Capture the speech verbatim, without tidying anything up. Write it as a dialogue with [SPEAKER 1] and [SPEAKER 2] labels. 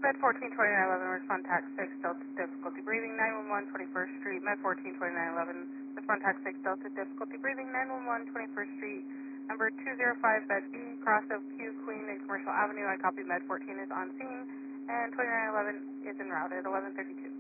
[SPEAKER 1] Med fourteen twenty-nine eleven, respond tax six, Delta difficulty breathing, nine one one, twenty-first Street, Med fourteen twenty-nine eleven, respond tax six, Delta difficulty breathing, nine one one, twenty-first Street, number two zero five, bed B, cross of Q Queen and Commercial Avenue. I copy Med fourteen is on scene, and twenty-nine eleven is en route at eleven thirty-two.